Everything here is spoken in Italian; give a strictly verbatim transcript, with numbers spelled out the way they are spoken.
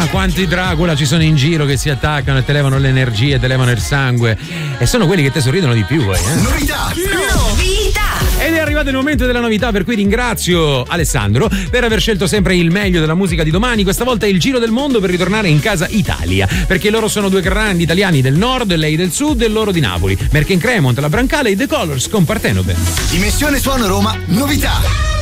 Ah, quanti Dracula ci sono in giro che si attaccano e te levano le energie, te levano il sangue. E sono quelli che te sorridono di più, eh. Novità! Novità! Ed è arrivato il momento della novità, per cui ringrazio Alessandro per aver scelto sempre il meglio della musica di domani. Questa volta è il giro del mondo per ritornare in casa Italia, perché loro sono due grandi italiani del nord, lei del sud e loro di Napoli. Merck and Cremont, la Brancale e The Colors con Partenope. Dimensione Suono Roma, novità!